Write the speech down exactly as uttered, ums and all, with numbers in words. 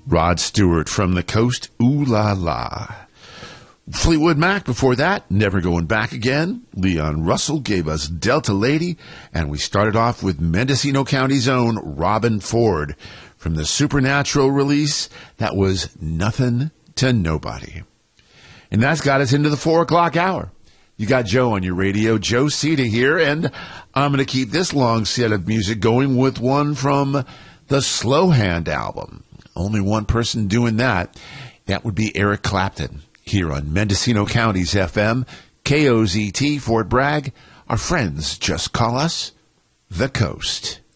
Rod Stewart from the Coast, Ooh La La. Fleetwood Mac before that, Never Going Back Again. Leon Russell gave us Delta Lady, and we started off with Mendocino County's own Robin Ford from the Supernatural release. That was Nothing to Nobody. And that's got us into the four o'clock hour. You got Joe on your radio, Joe Cita here, and I'm going to keep this long set of music going with one from the Slow Hand album. Only one person doing that. That would be Eric Clapton here on Mendocino County's F M, K O Z T, Fort Bragg. Our friends just call us The Coast.